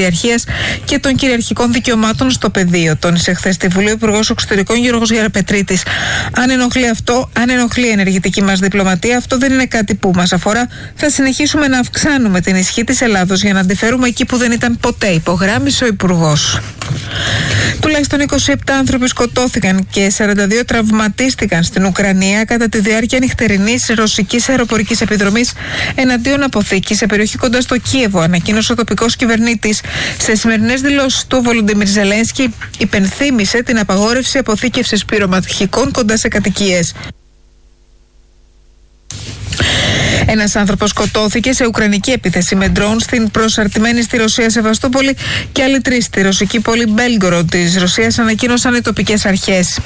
κυριαρχίας και των κυριαρχικών δικαιωμάτων στο πεδίο. Τόνισε χθες στη Βουλή ο Υπουργός Εξωτερικών Γιώργος Γεραπετρίτης. Αν ενοχλεί η ενεργητική μας διπλωματία, αυτό δεν είναι κάτι που μας αφορά. Θα συνεχίσουμε να αυξάνουμε την ισχύ της Ελλάδος για να αντιφέρουμε εκεί που δεν ήταν ποτέ, υπογράμμισε ο Υπουργός. Τουλάχιστον 27 άνθρωποι σκοτώθηκαν και 42 τραυματίστηκαν στην Ουκρανία κατά τη διάρκεια νυχτερινής ρωσικής αεροπορικής επιδρομής εναντίον αποθήκης σε περιοχή κοντά στο Κίεβο, ανακοίνωσε ο τοπικός κυβερνήτης. Σε σημερινές δηλώσεις του, ο Βολοντιμίρ Ζελένσκι υπενθύμησε την απαγόρευση αποθήκευσης πυρομαχικών κοντά σε κατοικίες. Ένας άνθρωπος σκοτώθηκε σε ουκρανική επίθεση με ντρόουν στην προσαρτημένη στη Ρωσία Σεβαστόπολη και άλλοι 3 στη ρωσική πόλη Μπέλγκοροντ της Ρωσίας, ανακοίνωσαν οι τοπικές αρχές.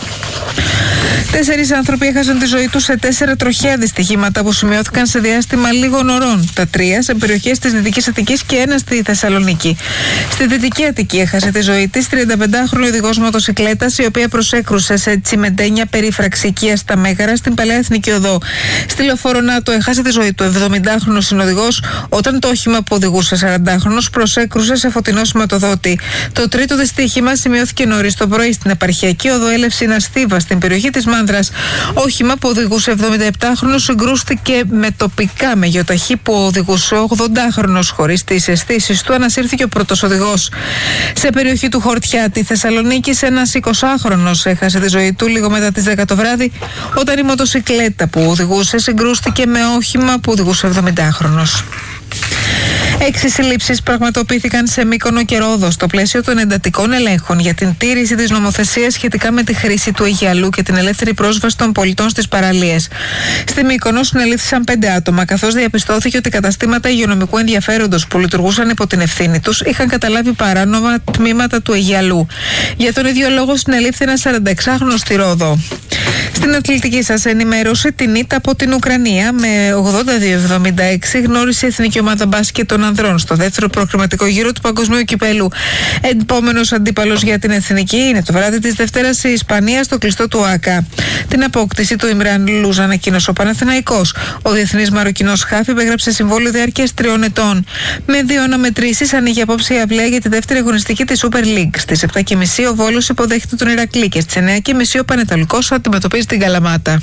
4 άνθρωποι έχασαν τη ζωή τους σε 4 τροχαία δυστυχήματα που σημειώθηκαν σε διάστημα λίγων ωρών. Τα 3 σε περιοχές της Δυτικής Αττικής και 1 στη Θεσσαλονίκη. Στη Δυτική Αττική έχασε τη ζωή της 35χρονη οδηγός μοτοσικλέτας, η οποία προσέκρουσε σε τσιμεντένια περίφραξη οικία στα Μέγαρα στην Παλαιά Εθνική Οδό. Στη Λεωφόρο Νάτο έχασε τη ζωή του 70χρονος συνοδηγός όταν το όχημα που οδηγούσε 40χρονος προσέκρουσε σε φωτεινό σηματοδότη. Το τρίτο δυστύχημα σημειώθηκε νωρίς το πρωί στην επαρχιακή οδό Έλευσινα Στίβα στην περιοχή της Μάνδρας. Όχημα που οδηγούσε 77χρονος συγκρούστηκε με τοπικά με γεωταχή που οδηγούσε 80χρονος. Χωρίς τις αισθήσεις του ανασύρθηκε ο πρώτος οδηγός. Σε περιοχή του Χορτιάτη Θεσσαλονίκης, ένας 20χρονος έχασε τη ζωή του λίγο μετά τις 10 το βράδυ όταν η μοτοσικλέτα που οδηγούσε συγκρούστηκε με όχημα που οδηγούσε 70χρονος. 6 συλλήψεις πραγματοποιήθηκαν σε Μύκονο και Ρόδο στο πλαίσιο των εντατικών ελέγχων για την τήρηση της νομοθεσίας σχετικά με τη χρήση του Αιγιαλού και την ελεύθερη πρόσβαση των πολιτών στις παραλίες. Στη Μύκονο συνελήφθησαν 5 άτομα, καθώς διαπιστώθηκε ότι καταστήματα υγειονομικού ενδιαφέροντος που λειτουργούσαν υπό την ευθύνη τους είχαν καταλάβει παράνομα τμήματα του Αιγιαλού. Για τον ίδιο λόγο συνελήφθη ένας 46χρονος στη Ρόδο. Στην αθλητική σας ενημέρωση, την ήττα από την Ουκρανία με 82-76 γνώρισε η εθνική ομάδα μπάσκετ των ανδρών στο δεύτερο προκριματικό γύρο του Παγκοσμίου Κυπέλου. Επόμενος αντίπαλος για την εθνική είναι το βράδυ της Δευτέρας η Ισπανία στο κλειστό του ΆΚΑ. Την απόκτηση του Ιμράν Λούζ ανακοίνωσε ο Παναθηναϊκός. Ο διεθνής Μαροκινός χάφι υπέγραψε συμβόλαιο διάρκειας 3 ετών. Με 2 αναμετρήσεις ανοίγει απόψε η αυλαία για τη δεύτερη αγωνιστική της Super League. Στις 7.30 ο Βόλος υποδέχεται τον Ηρακλή και στις 9.30 ο Πανετολικός αντιμετωπίζει την Καλαμάτα.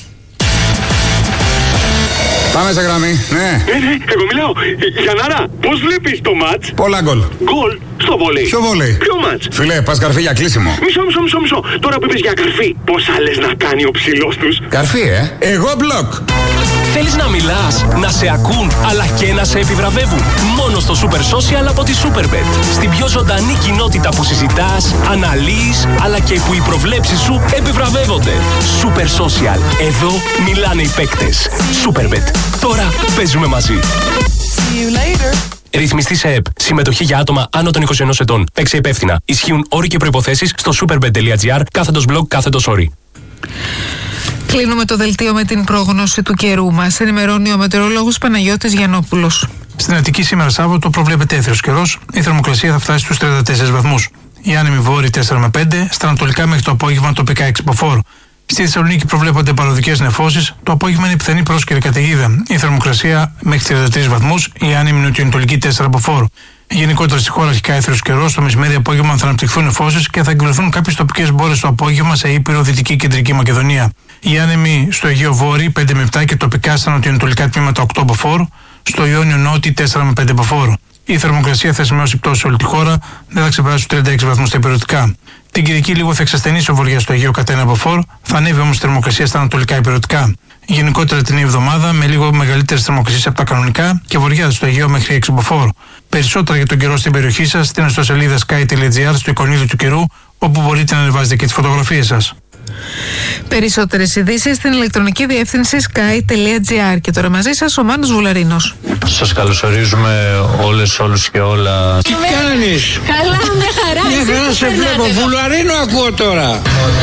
Πάμε σε γραμμή, ναι. Εγώ μιλάω. Γιαννάρα, πώς βλέπεις το μάτς? Πολλά γκολ. Γκολ στο βόλεϊ. Ποιο βόλεϊ? Ποιο μάτς? Φίλε, πας καρφί για κλείσιμο. Μισό. Τώρα που είπες για καρφί, πόσα λες να κάνει ο ψηλός τους? Καρφί, Εγώ μπλοκ. Θέλεις να μιλάς, να σε ακούν, αλλά και να σε επιβραβεύουν? Μόνο στο Super Social από τη Superbet. Στην πιο ζωντανή κοινότητα που συζητάς, αναλύεις, αλλά και που οι προβλέψεις σου επιβραβεύονται. Super Social. Εδώ μιλάνε οι παίκτες. Superbet. Τώρα παίζουμε μαζί. Ρυθμιστή σε ΕΠ. Συμμετοχή για άτομα άνω των 21 ετών. Παίξε υπεύθυνα. Ισχύουν όροι και προϋποθέσεις στο superbet.gr/blog/όροι. Κλείνουμε το δελτίο με την πρόγνωση του καιρού μας. Ενημερώνει ο μετεωρολόγος Παναγιώτης Γιαννόπουλος. Στην Αττική σήμερα Σάββατο προβλέπεται έθριος καιρός. Η θερμοκρασία θα φτάσει στους 34 βαθμούς. Η άνεμη βόρειοι 4 με 5, στα ανατολικά μέχρι το απόγευμα τοπικά 6 μποφόρ. Στη Θεσσαλονίκη προβλέπονται παροδικές νεφώσεις. Το απόγευμα είναι πιθανή πρόσκαιρη καταιγίδα. Η θερμοκρασία μέχρι 33 βαθμούς, η άνεμη νοτιοανατολική 4 μποφόρ. Γενικότερα στη χώρα αρχικά έθριος καιρός, το μεσημέρι απόγευμα θα αναπτυχθούν νεφώσεις και θα εκδηλωθούν κάποιες τοπικές μπόρες το απόγευμα σε Ήπειρο, Δυτική Κεντρική Μακεδονία. Η άνεμη στο Αιγαίο Βόρειο 5 με 7 και τοπικά στα νοτιοανατολικά τμήματα 8 μποφόρ, στο Ιόνιο Νότι 4 με 5 μποφόρ. Η θερμοκρασία θα σημειώσει πτώση σε όλη τη χώρα, δεν θα ξεπεράσει τους 36 βαθμούς τα υπηρετικά. Την Κυριακή λίγο θα εξασθενήσει ο βορειάς στο Αιγαίο κατά 1 μποφόρ, θα ανέβει όμως η θερμοκρασία στα ανατολικά υπηρετικά. Γενικότερα την εβδομάδα με λίγο μεγαλύτερες θερμοκρασίες από τα κανονικά και βορειάς στο Αιγαίο μέχρι 6 μποφόρ. Περισσότερα για τον καιρό στην περιοχή σας στην ιστοσελίδα sky.gr στο εικονίδιο του καιρού, όπου μπορείτε να ανεβάζετε και τις φωτογραφίες σας. Περισσότερες ειδήσεις στην ηλεκτρονική διεύθυνση sky.gr. Και τώρα μαζί σας ο Μάνος Βουλαρίνος. Σας καλωσορίζουμε όλους και όλα. Τι κάνεις? Καλά, μια χαρά. Μια χαρά σε βλέπω. Βουλαρίνο ακούω τώρα.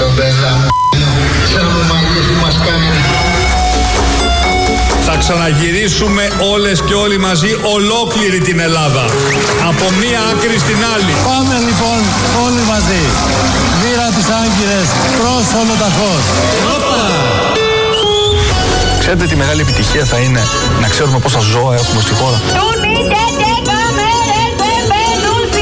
Θα ξαναγυρίσουμε όλες και όλοι μαζί ολόκληρη την Ελλάδα. Από μία άκρη στην άλλη. Πάμε λοιπόν όλοι μαζί. Μοίρα τις άγκυρες προς ολοταχώς. Ξέρετε τι μεγάλη επιτυχία θα είναι να ξέρουμε πόσα ζώα έχουμε στη χώρα?